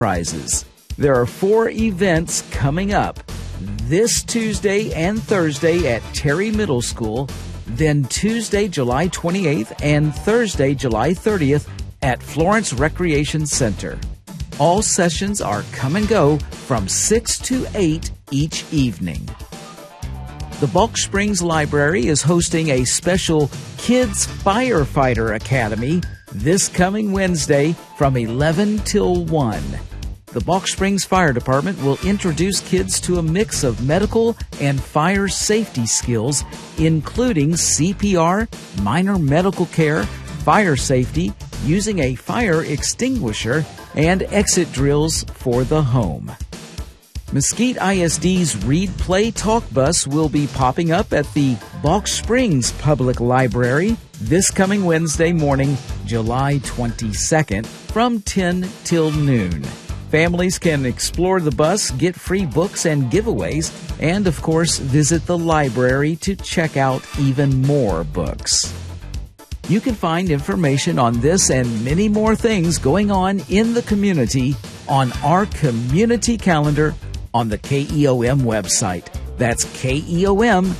prizes. There are 4 events coming up this Tuesday and Thursday at Terry Middle School, then Tuesday, July 28th and Thursday, July 30th at Florence Recreation Center. All sessions are come and go from 6 to 8 each evening. The Balch Springs Library is hosting a special Kids Firefighter Academy this coming Wednesday from 11 till 1. The Balch Springs Fire Department will introduce kids to a mix of medical and fire safety skills, including CPR, minor medical care, fire safety, using a fire extinguisher, and exit drills for the home. Mesquite ISD's Read Play Talk Bus will be popping up at the Balch Springs Public Library this coming Wednesday morning, July 22nd, from 10 till noon. Families can explore the bus, get free books and giveaways, and of course visit the library to check out even more books. You can find information on this and many more things going on in the community on our community calendar on the KEOM website. That's KEOM.FM.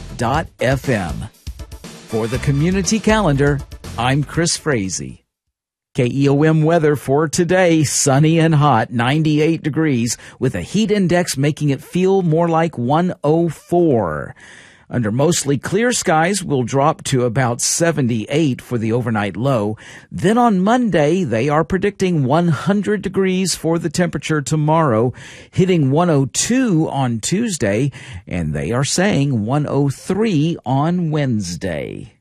For the community calendar, I'm Chris Frazee. KEOM weather for today, sunny and hot, 98 degrees, with a heat index making it feel more like 104. Under mostly clear skies, we'll drop to about 78 for the overnight low. Then on Monday, they are predicting 100 degrees for the temperature tomorrow, hitting 102 on Tuesday, and they are saying 103 on Wednesday.